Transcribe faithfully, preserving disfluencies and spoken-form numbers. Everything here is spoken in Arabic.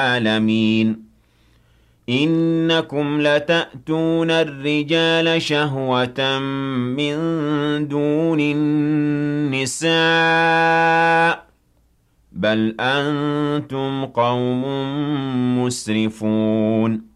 العالمين إنكم لتأتون الرجال شهوة من دون النساء بل أنتم قوم مسرفون